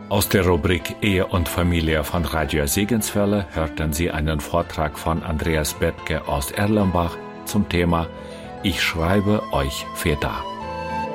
Aus der Rubrik Ehe und Familie von Radio Segenswelle hörten Sie einen Vortrag von Andreas Bethke aus Erlenbach zum Thema Ich schreibe euch Väter.